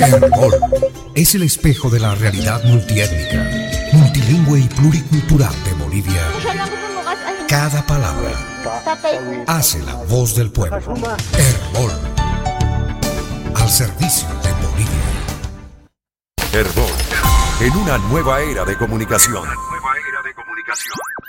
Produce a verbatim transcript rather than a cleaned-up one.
Herbol es el espejo de la realidad multiétnica, multilingüe y pluricultural de Bolivia. Cada palabra hace la voz del pueblo. Herbol, al servicio de Bolivia. Herbol, en una nueva era de comunicación. Nueva era de comunicación.